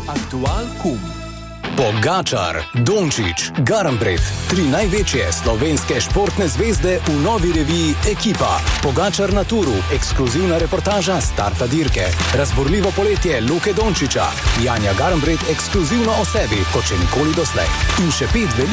Aktual Kum. Pogačar, Dončić, Garnbret, 3 največje slovenske športne zvezde v novi reviji Ekipa. Pogačar na turu, ekskluzivna reportaža starta dirke. Razburljivo poletje Luke Dončića. Janja Garnbret ekskluzivno o sebi, kot še nikoli doslej. In še 5 velikih